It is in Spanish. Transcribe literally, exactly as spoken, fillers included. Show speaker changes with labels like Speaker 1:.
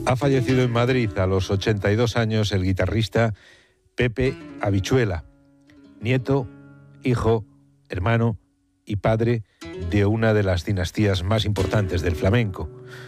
Speaker 1: Ha fallecido en Madrid a los ochenta y dos años el guitarrista Pepe Habichuela, nieto, hijo, hermano y padre de una de las dinastías más importantes del flamenco.